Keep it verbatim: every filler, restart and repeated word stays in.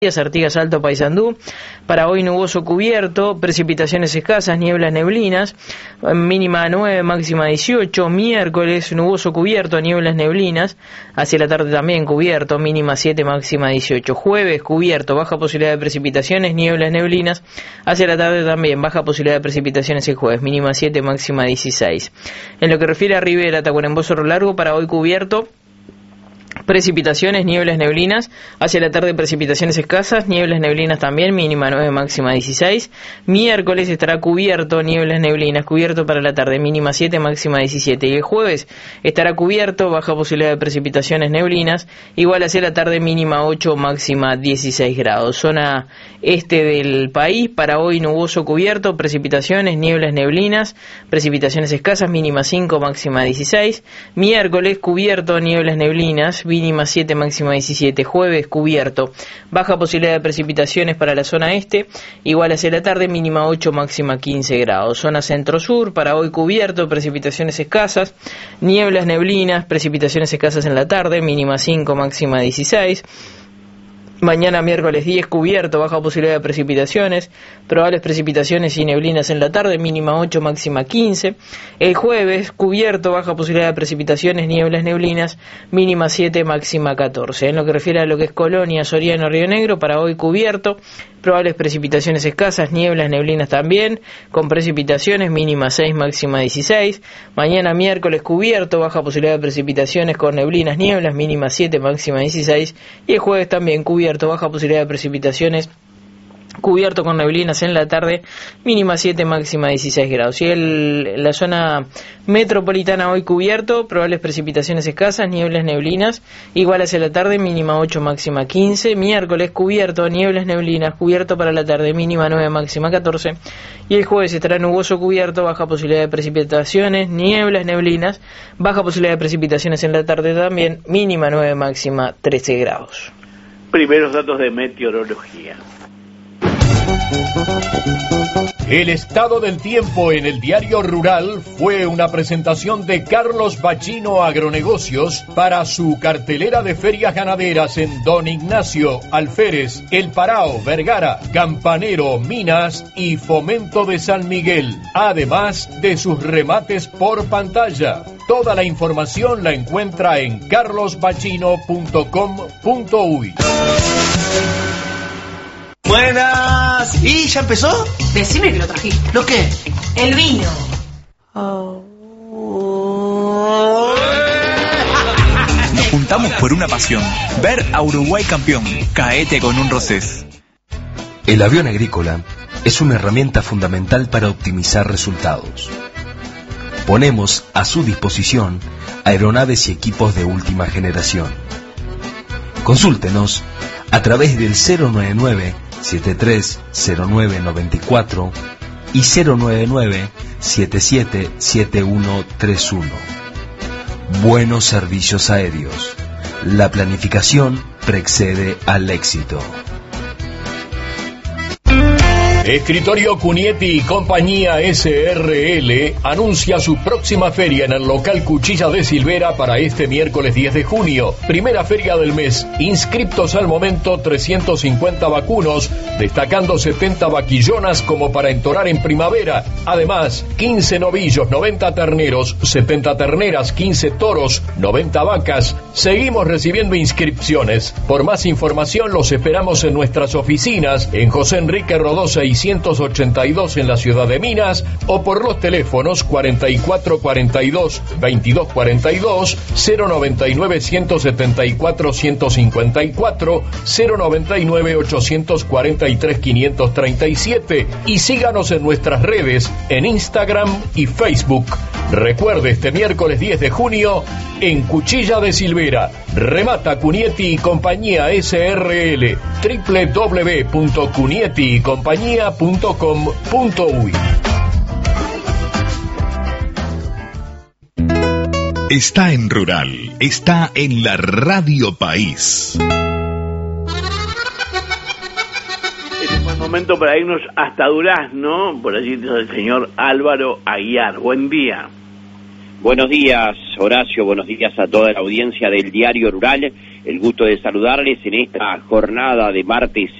Artigas, Alto Paysandú. Para hoy nuboso cubierto, precipitaciones escasas, nieblas, neblinas, mínima nueve, máxima dieciocho. Miércoles nuboso cubierto, nieblas, neblinas, hacia la tarde también cubierto, mínima siete, máxima dieciocho. Jueves cubierto, baja posibilidad de precipitaciones, nieblas, neblinas, hacia la tarde también baja posibilidad de precipitaciones el jueves, mínima siete, máxima dieciséis. En lo que refiere a Rivera, Tacuarembó, Cerro Largo, para hoy cubierto, precipitaciones, nieblas, neblinas, hacia la tarde precipitaciones escasas, nieblas, neblinas también, mínima nueve, máxima dieciséis. Miércoles estará cubierto, nieblas, neblinas, cubierto para la tarde, mínima siete, máxima diecisiete. Y el jueves estará cubierto, baja posibilidad de precipitaciones, neblinas, igual hacia la tarde, mínima ocho, máxima dieciséis grados. Zona este del país, para hoy nuboso cubierto, precipitaciones, nieblas, neblinas, precipitaciones escasas, mínima cinco, máxima dieciséis. Miércoles cubierto, nieblas, neblinas, mínima siete, máxima diecisiete. Jueves cubierto, baja posibilidad de precipitaciones para la zona este, igual hacia la tarde, mínima ocho, máxima quince grados. Zona centro-sur, para hoy cubierto, precipitaciones escasas, nieblas, neblinas, precipitaciones escasas en la tarde, mínima cinco, máxima dieciséis. Mañana miércoles diez cubierto, baja posibilidad de precipitaciones, probables precipitaciones y neblinas en la tarde, mínima ocho, máxima quince. El jueves cubierto, baja posibilidad de precipitaciones, nieblas, neblinas, mínima siete, máxima catorce. En lo que refiere a lo que es Colonia, Soriano, Río Negro, para hoy cubierto, probables precipitaciones escasas, nieblas, neblinas también, con precipitaciones, mínima seis, máxima dieciséis. Mañana miércoles cubierto, baja posibilidad de precipitaciones con neblinas, nieblas, mínima siete, máxima dieciséis. Y el jueves también cubierto, baja posibilidad de precipitaciones, cubierto con neblinas en la tarde, mínima siete, máxima dieciséis grados. Y el, la zona metropolitana hoy cubierto, probables precipitaciones escasas, nieblas, neblinas, igual hacia la tarde, mínima ocho, máxima quince. Miércoles cubierto, nieblas, neblinas, cubierto para la tarde, mínima nueve, máxima catorce. Y el jueves estará nuboso cubierto, baja posibilidad de precipitaciones, nieblas, neblinas, baja posibilidad de precipitaciones en la tarde también, mínima nueve, máxima trece grados. Primeros datos de meteorología. El estado del tiempo en el Diario Rural fue una presentación de Carlos Bachino Agronegocios para su cartelera de ferias ganaderas en Don Ignacio, Alférez, El Parao, Vergara, Campanero, Minas y Fomento de San Miguel, además de sus remates por pantalla. Toda la información la encuentra en carlos bachino punto com punto uy. Buenas. ¿Y ya empezó? Decime que lo trajiste. ¿Lo qué? El vino. Oh. Nos juntamos por una pasión. Ver a Uruguay campeón. Caete con un Rosés. El avión agrícola es una herramienta fundamental para optimizar resultados. Ponemos a su disposición aeronaves y equipos de última generación. Consúltenos a través del cero nueve nueve, siete tres cero nueve nueve cuatro y cero nueve nueve, siete siete siete uno tres uno. Buenos servicios aéreos. La planificación precede al éxito. Escritorio Cunietti y Compañía S R L anuncia su próxima feria en el local Cuchilla de Silvera para este miércoles diez de junio. Primera feria del mes. Inscriptos al momento trescientos cincuenta vacunos, destacando setenta vaquillonas como para entorar en primavera. Además, quince novillos, noventa terneros, setenta terneras, quince toros, noventa vacas. Seguimos recibiendo inscripciones. Por más información los esperamos en nuestras oficinas en José Enrique Rodó seiscientos ochenta y dos en la ciudad de Minas o por los teléfonos cuarenta y cuatro cuarenta y dos, veintidós cuarenta y dos, cero noventa y nueve ciento setenta y cuatro ciento cincuenta y cuatro, cero noventa y nueve ochocientos cuarenta y tres quinientos treinta y siete y síganos en nuestras redes en Instagram y Facebook. Recuerde, este miércoles diez de junio en Cuchilla de Silvera, remata Cunietti y Compañía S R L, doble u doble u doble u punto cunietti y compañía punto com punto uy. Está en Rural, está en la Radio País. Es un buen momento para irnos hasta Durazno, por allí está el señor Álvaro Aguiar. Buen día. Buenos días, Horacio, buenos días a toda la audiencia del Diario Rural. el gusto de saludarles en esta jornada de martes